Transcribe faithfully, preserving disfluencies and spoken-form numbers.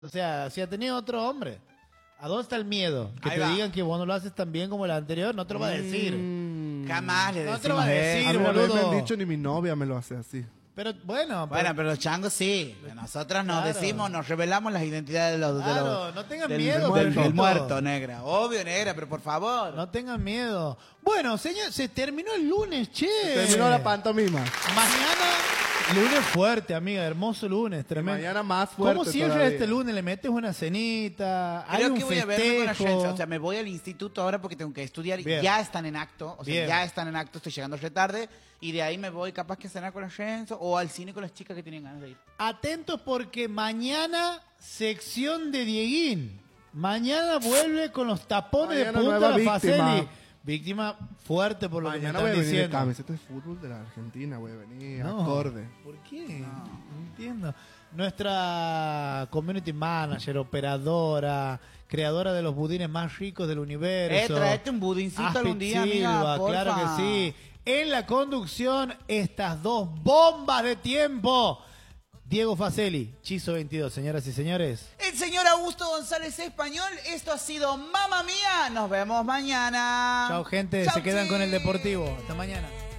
O sea, si ha tenido otro hombre. ¿A dónde está el miedo? Que Ahí te va. digan que vos no lo haces tan bien como el anterior, no te lo va a decir. Mm. Jamás le No te lo va decimos a decir, eso. A mí una vez me boludo. han dicho, ni mi novia me lo hace así. Pero bueno, Bueno, pero- pero los changos sí. Nosotros nos Claro. decimos, nos revelamos las identidades de los... de Claro, los- no tengan del, miedo, del, perrito. del muerto, negra. Obvio, negra, pero por favor. no tengan miedo. Bueno, señor, se terminó el lunes, che. Terminó la pantomima. Mañana, lunes fuerte, amiga, hermoso lunes, tremendo. Mañana más fuerte ¿Cómo cierra todavía. este lunes? ¿Le metes una cenita? ¿Hay Creo un que voy a verme con la festejo? gente. O sea, me voy al instituto ahora porque tengo que estudiar. Bien. Ya están en acto. O sea, Bien. ya están en acto. Estoy llegando re tarde. Y de ahí me voy capaz que a cenar con la gente o al cine con las chicas que tienen ganas de ir. Atentos porque mañana sección de Dieguín. Mañana vuelve con los tapones Mañana de punta nueva la víctima. Faceli. Víctima fuerte por lo Mañana que voy me a están venir de diciendo. camiseta de fútbol de la Argentina, voy a venir No. acorde. ¿Por qué? No. entiendo. Nuestra community manager, operadora, creadora de los budines más ricos del Eh, universo. traete un budincito Aspid algún día, amiga, Silva, porfa. claro que sí. En la conducción, estas dos bombas de tiempo. Diego Faceli, Chizo veintidós, señoras y señores. El señor Augusto González Español. Esto ha sido Mamma Mía. Nos vemos mañana. Chao, gente. Chau, Se quedan con el chi. Deportivo. Hasta mañana.